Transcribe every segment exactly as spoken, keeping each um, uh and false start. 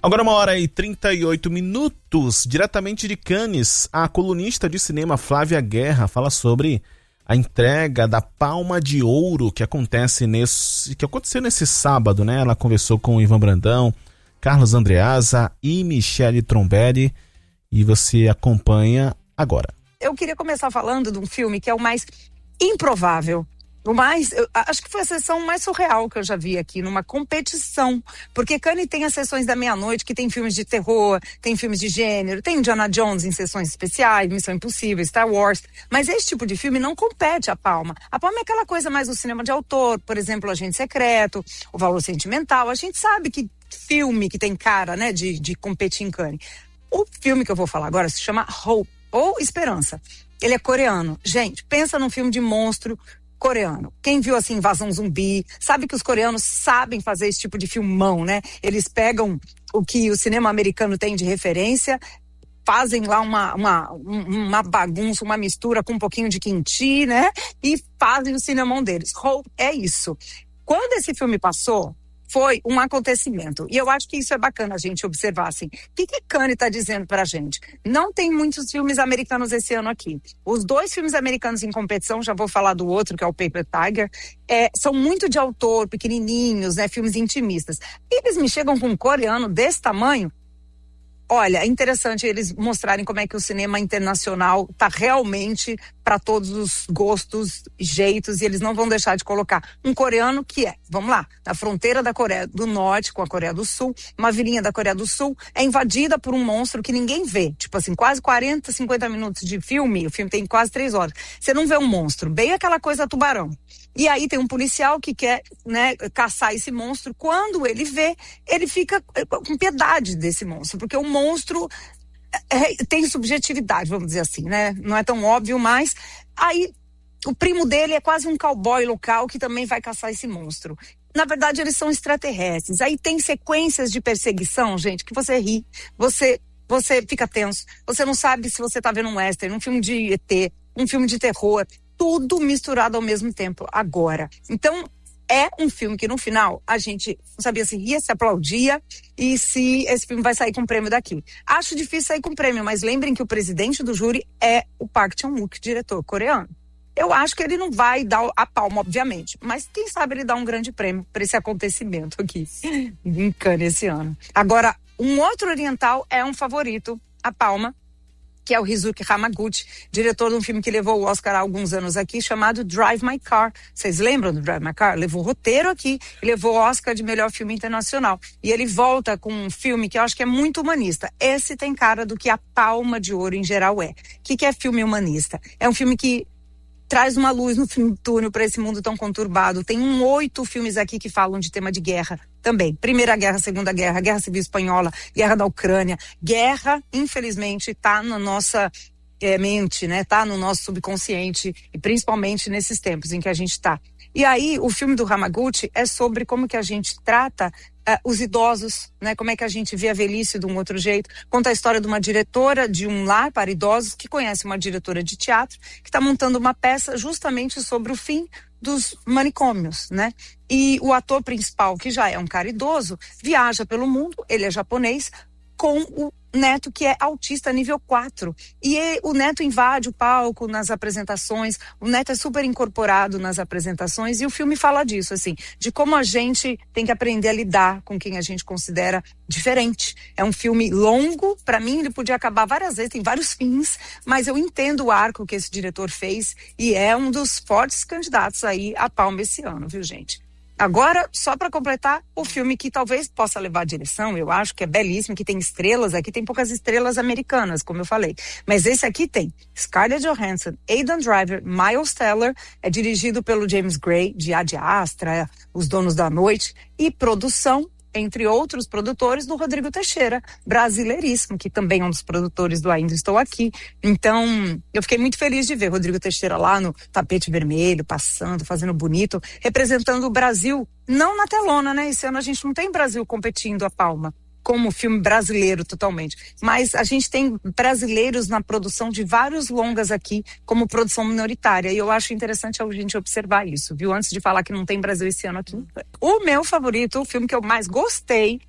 Agora uma hora e trinta e oito minutos, diretamente de Cannes, a colunista de cinema Flávia Guerra fala sobre a entrega da Palma de Ouro que acontece nesse, que aconteceu nesse sábado, né? Ela conversou com o Ivan Brandão, Carlos Andreasa e Michele Trombelli, e você acompanha agora. Eu queria começar falando de um filme que é o mais improvável. O mais, eu acho que foi a sessão mais surreal que eu já vi aqui, numa competição. Porque Cannes tem as sessões da meia-noite, que tem filmes de terror, tem filmes de gênero, tem Indiana Jones em sessões especiais, Missão Impossível, Star Wars. Mas esse tipo de filme não compete à Palma. A Palma é aquela coisa mais do cinema de autor, por exemplo, Agente Secreto, O Valor Sentimental. A gente sabe que filme que tem cara, né, de, de competir em Cannes. O filme que eu vou falar agora se chama Hope, ou Esperança. Ele é coreano. Gente, pensa num filme de monstro coreano. Quem viu assim Invasão Zumbi, sabe que os coreanos sabem fazer esse tipo de filmão, né? Eles pegam o que o cinema americano tem de referência, fazem lá uma, uma, uma bagunça, uma mistura com um pouquinho de kimchi, né? E fazem o cinemão deles. Hope é isso. Quando esse filme passou, foi um acontecimento. E eu acho que isso é bacana a gente observar, assim. O que que Cannes está dizendo pra gente? Não tem muitos filmes americanos esse ano aqui. Os dois filmes americanos em competição, já vou falar do outro, que é o Paper Tiger, é, são muito de autor, pequenininhos, né? Filmes intimistas. E eles me chegam com um coreano desse tamanho. Olha, é interessante eles mostrarem como é que o cinema internacional tá realmente para todos os gostos, jeitos, e eles não vão deixar de colocar um coreano que é, vamos lá, na fronteira da Coreia do Norte com a Coreia do Sul, uma vilinha da Coreia do Sul é invadida por um monstro que ninguém vê, tipo assim, quase quarenta, cinquenta minutos de filme, o filme tem quase três horas, você não vê um monstro, bem aquela coisa tubarão. E aí tem um policial que quer, né, caçar esse monstro. Quando ele vê, ele fica com piedade desse monstro, porque o monstro é, tem subjetividade, vamos dizer assim, né? Não é tão óbvio, mas aí o primo dele é quase um cowboy local que também vai caçar esse monstro. Na verdade, eles são extraterrestres. Aí tem sequências de perseguição, gente, que você ri, você, você fica tenso, você não sabe se você tá vendo um western, um filme de E T, um filme de terror, tudo misturado ao mesmo tempo agora. Então, é um filme que no final a gente não sabia se ria, se aplaudia e se esse filme vai sair com prêmio daqui. Acho difícil sair com prêmio, mas lembrem que o presidente do júri é o Park Chan-wook, diretor coreano. Eu acho que ele não vai dar a palma, obviamente, mas quem sabe ele dá um grande prêmio para esse acontecimento aqui em Cannes esse ano. Agora, um outro oriental é um favorito, a palma, que é o Rizuki Hamaguchi, diretor de um filme que levou o Oscar há alguns anos aqui, chamado Drive My Car. Vocês lembram do Drive My Car? Levou o roteiro aqui e levou o Oscar de melhor filme internacional. E ele volta com um filme que eu acho que é muito humanista. Esse tem cara do que a Palma de Ouro em geral é. O que, que é filme humanista? É um filme que traz uma luz no fim do túnel para esse mundo tão conturbado. Tem um oito filmes aqui que falam de tema de guerra também. Primeira Guerra, Segunda Guerra, Guerra Civil Espanhola, Guerra da Ucrânia. Guerra, infelizmente, tá na nossa é, mente, né? Tá no nosso subconsciente e principalmente nesses tempos em que a gente tá. E aí, o filme do Hamaguchi é sobre como que a gente trata uh, os idosos, né? Como é que a gente vê a velhice de um outro jeito. Conta a história de uma diretora de um lar para idosos que conhece uma diretora de teatro que está montando uma peça justamente sobre o fim dos manicômios, né? E o ator principal, que já é um cara idoso, viaja pelo mundo, ele é japonês, com o neto que é autista nível quatro. E ele, o neto invade o palco nas apresentações, o neto é super incorporado nas apresentações e o filme fala disso, assim, de como a gente tem que aprender a lidar com quem a gente considera diferente. É um filme longo, pra mim ele podia acabar várias vezes, tem vários fins, mas eu entendo o arco que esse diretor fez e é um dos fortes candidatos aí à Palma esse ano, viu, gente? Agora, só para completar, o filme que talvez possa levar a direção, eu acho que é belíssimo, que tem estrelas aqui, tem poucas estrelas americanas, como eu falei. Mas esse aqui tem Scarlett Johansson, Aidan Driver, Miles Teller, é dirigido pelo James Gray, de Ad Astra, Os Donos da Noite, e produção, entre outros produtores, do Rodrigo Teixeira, brasileiríssimo, que também é um dos produtores do Ainda Estou Aqui. Então, eu fiquei muito feliz de ver Rodrigo Teixeira lá no tapete vermelho, passando, fazendo bonito, representando o Brasil, não na telona, né? Esse ano a gente não tem Brasil competindo a Palma como filme brasileiro totalmente, mas a gente tem brasileiros na produção de vários longas aqui como produção minoritária, e eu acho interessante a gente observar isso, viu? Antes de falar que não tem Brasil esse ano aqui. O meu favorito, o filme que eu mais gostei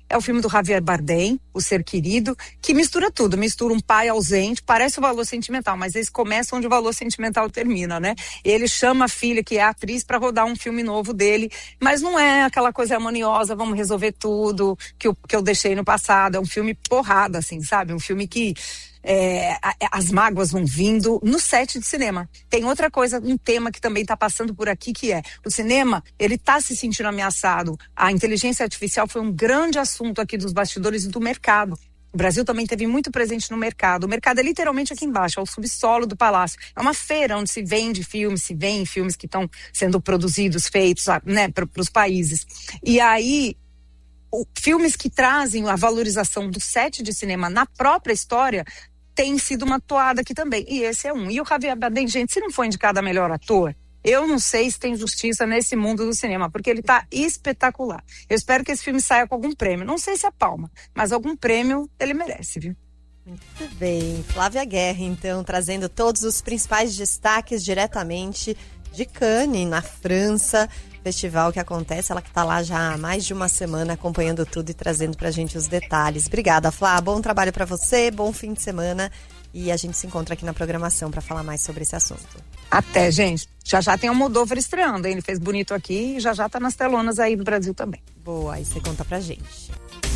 É o filme do Javier Bardem, O Ser Querido, que mistura tudo, mistura um pai ausente, parece o Valor Sentimental, mas eles começam onde o Valor Sentimental termina, né? Ele chama a filha, que é a atriz, para rodar um filme novo dele, mas não é aquela coisa harmoniosa, vamos resolver tudo, que eu, que eu deixei no passado. É um filme porrada, assim, sabe? Um filme que É, as mágoas vão vindo no set de cinema. Tem outra coisa, um tema que também está passando por aqui, que é o cinema, ele está se sentindo ameaçado. A inteligência artificial foi um grande assunto aqui dos bastidores do mercado. O Brasil também teve muito presente no mercado. O mercado é literalmente aqui embaixo, é o subsolo do palácio. É uma feira onde se vende filmes, se vende filmes que estão sendo produzidos, feitos, né, para os países. E aí, o, filmes que trazem a valorização do set de cinema na própria história tem sido uma toada aqui também, e esse é um. E o Javier Bardem, gente, se não for indicado a melhor ator, eu não sei se tem justiça nesse mundo do cinema, porque ele tá espetacular. Eu espero que esse filme saia com algum prêmio, não sei se é palma, mas algum prêmio ele merece, viu? Muito bem, Flávia Guerra, então, trazendo todos os principais destaques diretamente de Cannes, na França, festival que acontece, ela que está lá já há mais de uma semana acompanhando tudo e trazendo pra gente os detalhes. Obrigada, Flá, bom trabalho para você, bom fim de semana e a gente se encontra aqui na programação para falar mais sobre esse assunto. Até, gente. Já já tem o Almodóvar estreando, hein? Ele fez bonito aqui e já já tá nas telonas aí do Brasil também. Boa, aí você conta pra gente.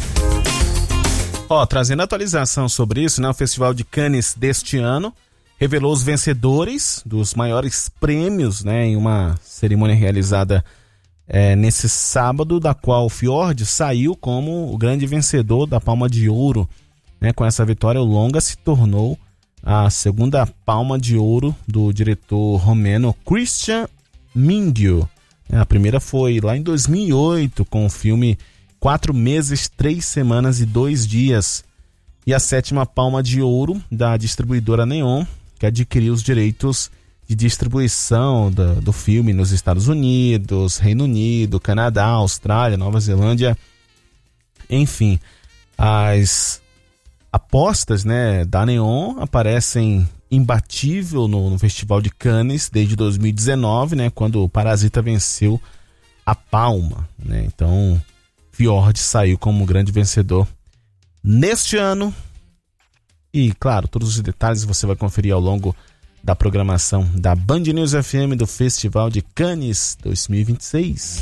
Ó, trazendo atualização sobre isso, né? O Festival de Cannes deste ano revelou os vencedores dos maiores prêmios, né? Em uma cerimônia realizada é, nesse sábado, da qual o Fjord saiu como o grande vencedor da Palma de Ouro, né? Com essa vitória, o longa se tornou a segunda Palma de Ouro do diretor romeno Cristian Mungiu. A primeira foi lá em dois mil e oito, com o filme Quatro Meses, Três Semanas e Dois Dias. E a sétima Palma de Ouro da distribuidora Neon, que adquiriu os direitos de distribuição do, do filme nos Estados Unidos, Reino Unido, Canadá, Austrália, Nova Zelândia. Enfim, as apostas, né, da Neon aparecem imbatível no, no Festival de Cannes desde dois mil e dezenove, né, quando o Parasita venceu a Palma, né? Então, Fjord saiu como grande vencedor neste ano. E, claro, todos os detalhes você vai conferir ao longo da programação da Band News F M do Festival de Cannes dois mil e vinte e seis.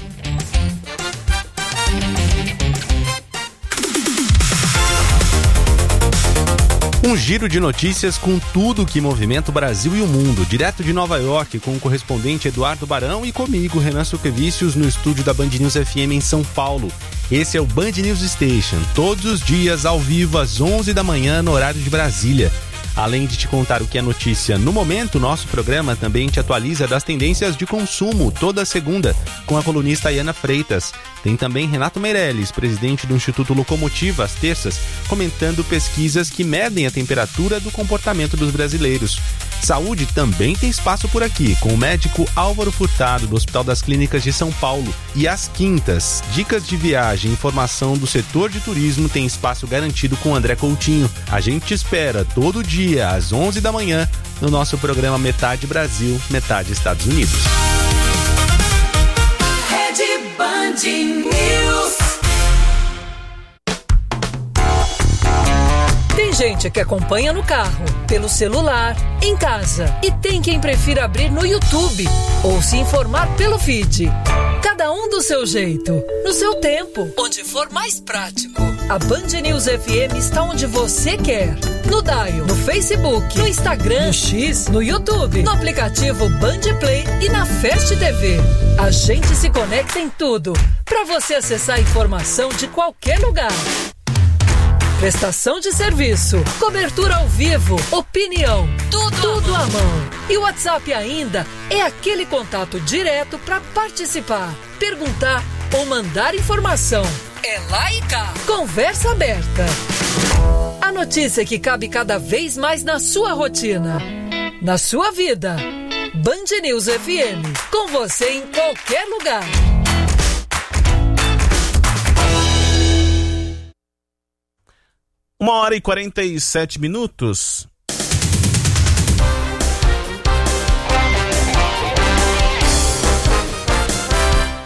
Um giro de notícias com tudo que movimenta o Brasil e o mundo, direto de Nova York, com o correspondente Eduardo Barão e comigo, Renan Suquevicius, no estúdio da Band News F M em São Paulo. Esse é o Band News Station, todos os dias ao vivo às onze da manhã no horário de Brasília. Além de te contar o que é notícia no momento, nosso programa também te atualiza das tendências de consumo toda segunda, com a colunista Iana Freitas. Tem também Renato Meirelles, presidente do Instituto Locomotiva, às terças, comentando pesquisas que medem a temperatura do comportamento dos brasileiros. Saúde também tem espaço por aqui, com o médico Álvaro Furtado, do Hospital das Clínicas de São Paulo. E às quintas, dicas de viagem e informação do setor de turismo tem espaço garantido com André Coutinho. A gente te espera todo dia, às onze da manhã, no nosso programa Metade Brasil, Metade Estados Unidos. Rede Band News. Tem gente que acompanha no carro, pelo celular, em casa, e tem quem prefira abrir no YouTube ou se informar pelo feed. Cada um do seu jeito, no seu tempo, onde for mais prático. A Band News F M está onde você quer. No Dial, no Facebook, no Instagram, no X, no YouTube, no aplicativo Band Play e na Fast T V. A gente se conecta em tudo, para você acessar a informação de qualquer lugar. Prestação de serviço, cobertura ao vivo, opinião, tudo, tudo à mão. E o WhatsApp ainda é aquele contato direto para participar, perguntar ou mandar informação. É lá e cá. Conversa aberta. A notícia que cabe cada vez mais na sua rotina, na sua vida. Band News F M, com você em qualquer lugar. Uma hora e quarenta e sete minutos.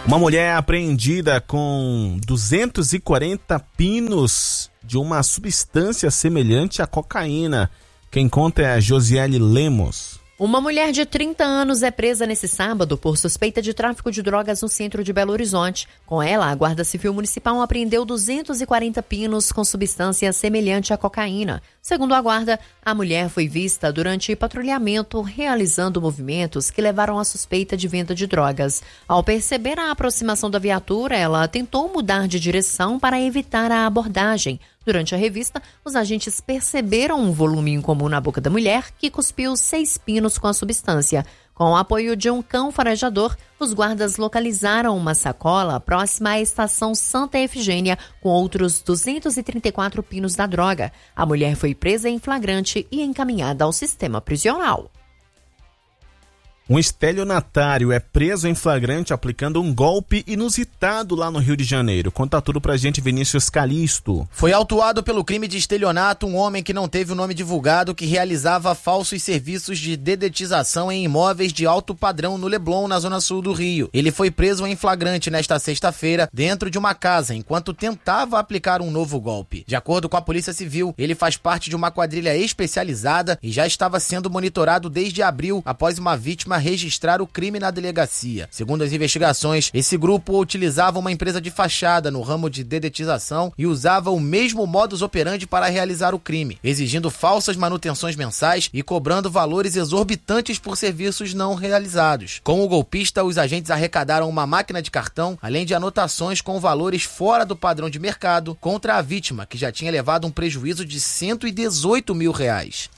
Uma mulher é apreendida com duzentos e quarenta pinos de uma substância semelhante à cocaína. Quem conta é a Josiele Lemos. Uma mulher de trinta anos é presa nesse sábado por suspeita de tráfico de drogas no centro de Belo Horizonte. Com ela, a Guarda Civil Municipal apreendeu duzentos e quarenta pinos com substância semelhante à cocaína. Segundo a Guarda, a mulher foi vista durante patrulhamento realizando movimentos que levaram à suspeita de venda de drogas. Ao perceber a aproximação da viatura, ela tentou mudar de direção para evitar a abordagem. Durante a revista, os agentes perceberam um volume incomum na boca da mulher, que cuspiu seis pinos com a substância. Com o apoio de um cão farejador, os guardas localizaram uma sacola próxima à estação Santa Efigênia com outros duzentos e trinta e quatro pinos da droga. A mulher foi presa em flagrante e encaminhada ao sistema prisional. Um estelionatário é preso em flagrante aplicando um golpe inusitado lá no Rio de Janeiro. Conta tudo pra gente, Vinícius Calisto. Foi autuado pelo crime de estelionato um homem que não teve o nome divulgado que realizava falsos serviços de dedetização em imóveis de alto padrão no Leblon, na zona sul do Rio. Ele foi preso em flagrante nesta sexta-feira dentro de uma casa enquanto tentava aplicar um novo golpe. De acordo com a Polícia Civil, ele faz parte de uma quadrilha especializada e já estava sendo monitorado desde abril após uma vítima registrar o crime na delegacia. Segundo as investigações, esse grupo utilizava uma empresa de fachada no ramo de dedetização e usava o mesmo modus operandi para realizar o crime, exigindo falsas manutenções mensais e cobrando valores exorbitantes por serviços não realizados. Com o golpista, os agentes arrecadaram uma máquina de cartão, além de anotações com valores fora do padrão de mercado contra a vítima, que já tinha levado um prejuízo de cento e dezoito mil reais.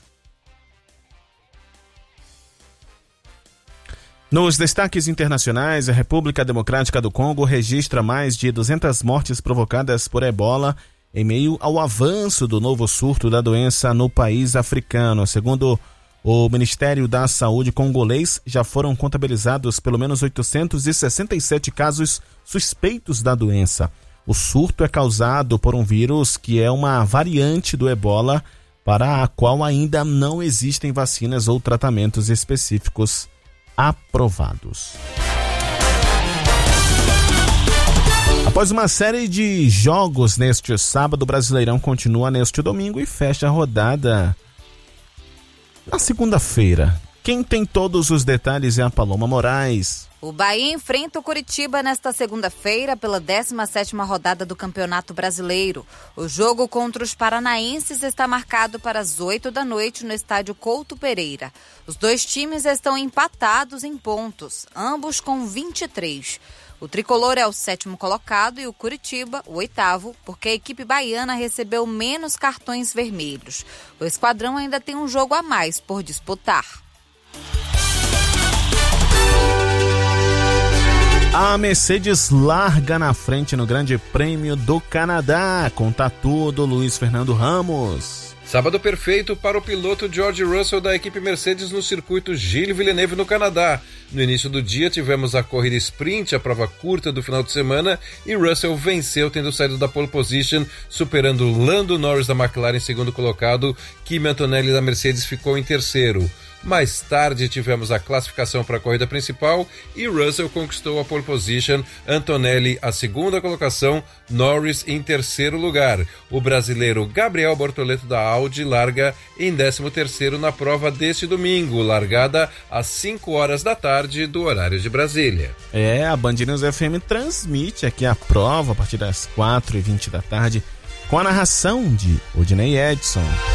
Nos destaques internacionais, a República Democrática do Congo registra mais de duzentas mortes provocadas por ebola em meio ao avanço do novo surto da doença no país africano. Segundo o Ministério da Saúde congolês, já foram contabilizados pelo menos oitocentos e sessenta e sete casos suspeitos da doença. O surto é causado por um vírus que é uma variante do ebola, para a qual ainda não existem vacinas ou tratamentos específicos aprovados. Após uma série de jogos neste sábado, o Brasileirão continua neste domingo e fecha a rodada na segunda-feira. Quem tem todos os detalhes é a Paloma Moraes. O Bahia enfrenta o Curitiba nesta segunda-feira pela décima sétima rodada do Campeonato Brasileiro. O jogo contra os paranaenses está marcado para as oito da noite no estádio Couto Pereira. Os dois times estão empatados em pontos, ambos com vinte e três. O tricolor é o sétimo colocado e o Curitiba, o oitavo, porque a equipe baiana recebeu menos cartões vermelhos. O esquadrão ainda tem um jogo a mais por disputar. A Mercedes larga na frente no Grande Prêmio do Canadá. Conta tudo, Luiz Fernando Ramos. Sábado perfeito para o piloto George Russell da equipe Mercedes no circuito Gilles Villeneuve no Canadá. No início do dia tivemos a corrida sprint, a prova curta do final de semana, e Russell venceu tendo saído da pole position, superando Lando Norris da McLaren em segundo colocado. Kimi Antonelli da Mercedes ficou em terceiro. Mais tarde tivemos a classificação para a corrida principal e Russell conquistou a pole position, Antonelli a segunda colocação, Norris em terceiro lugar. O brasileiro Gabriel Bortoleto da Audi larga em décimo terceiro na prova deste domingo, largada às cinco horas da tarde do horário de Brasília. É, a Band News F M transmite aqui a prova a partir das quatro e vinte da tarde com a narração de Odinei Edson.